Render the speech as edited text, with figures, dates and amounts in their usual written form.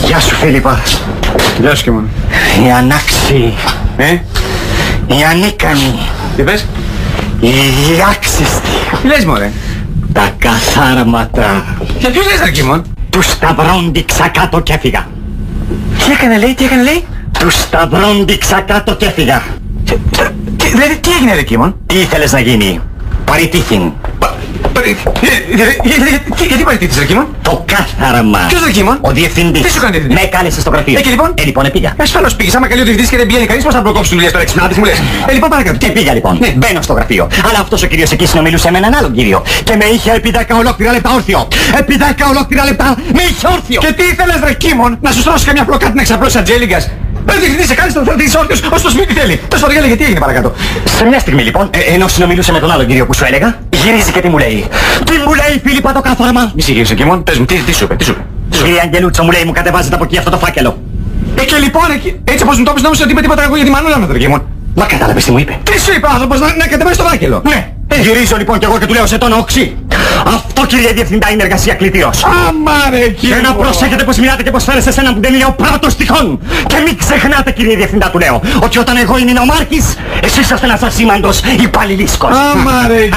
Γεια σου, Φίλιππα. Γεια σου, Κίμων. Οι ανάξιοι. Οι ανίκανοι. Τι πες? Οι άξιστοι. Τι λες, μωρέ? Τα καθάρματα. Για ποιος λες, ρε Κίμων? Τους σταυρόντιξα κάτω και έφυγα. Τι έκανε, λέει? Τους σταυρόντιξα κάτω και έφυγα. Δηλαδή, τι έγινε, ρε Κίμων? Τι ήθελες να γίνει? Παρητήθην. Γιατί παραιτήθησες, ρε Κίμων? Το κάθαρμα. Ποιος, ρε Κίμων? Ο διευθυντής. Τι σου κάνει, διευθυντής? Με κάλεσε στο γραφείο. Και λοιπόν? Λοιπόν, πήγα. Ασφαλώς πήγες. Άμα καλεί ο διευθυντής και δεν πηγαίνει κανείς, πώς θα προκόψει δουλειές τώρα, εξυπνάτης μου λες? Λοιπόν, παρακάτω. Και πήγα λοιπόν. Ναι. Μπαίνω στο γραφείο. Αλλά αυτός ο κύριος εκεί συνομιλούσε με έναν άλλον κύριο. Και με είχε επί 10 ολόκληρα λεπτά όρθιο. Επί 10 ολόκληρα λεπτά με είχε όρθιο. Και τι ήθελες, ρε Κίμων? Να σου στρώσει καμιά πλοκάτι να ξαπλώσεις ατζέλιγκας? Ο διευθυντής σε κάνει στον θέλει όρθιος ως το σπίτι θέλει. Τόσο το τι έγινε παρακάτω? Σε μια στιγμή λοιπόν, ενώ συνομιλούσε με τον άλλον κύριο που σου έλεγα, γυρίζει και τι μου λέει? Τι μου λέει, Φίλιππα, το κάθαρμα? Μη συγχύρισαι, Κίμων. Πες μου, τι σου είπε? Κύριε Αγγελούτσο, μου λέει, μου κατεβάζετε από εκεί αυτό το φάκελο. Και λοιπόν, έτσι όπως μου το είπες, νόμιζα ότι είπε τίποτα εγώ για τη μανούλα μου, ρε Κίμων. Μα κατάλαβες τι μου είπε? Τι σου είπε ο άνθρωπος, να κατεβάσει το φάκελο? Ναι. Γυρίζω λοιπόν και εγώ και του λέω σε τόνο οξύ. Αυτό, κύριε Διευθυντά, είναι εργασία κλητήρος. Άμα ρε Κίμων. Και να προσέχετε πως μιλάτε και πως φέρεστε σε έναν που δεν είναι ο πρώτος τυχόν. Και μην ξεχνάτε, κύριε Διευθυντά, του λέω, ότι όταν εγώ ήμουν ο Μάρκης, εσείς είσαστε ένας ασήμαντος υπαλληλίσκος. Άμα ρε